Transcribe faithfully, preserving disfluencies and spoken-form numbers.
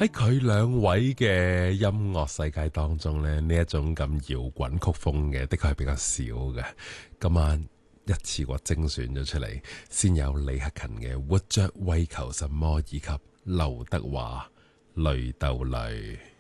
喺佢兩位嘅音樂世界當中咧，呢一種咁搖滾曲風嘅，的確係比較少嘅。今晚一次過精選咗出嚟，先有李克勤嘅《活着為求什麼》，以及劉德華《淚鬥淚》。